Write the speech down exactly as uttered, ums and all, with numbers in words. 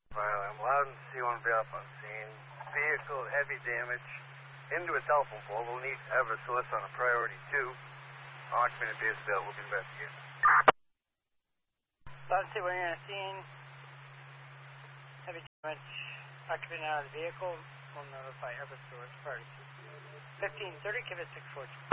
Well, I'm Loudon, C one B up on scene. Vehicle, heavy damage into a telephone pole. We'll need Eversource on a priority two. Occupant appears available to investigate. Loudon, C one, you're on scene. Heavy damage. Occupant out of the vehicle. We'll notify Eversource priority two. fifteen thirty, give it six fourteen.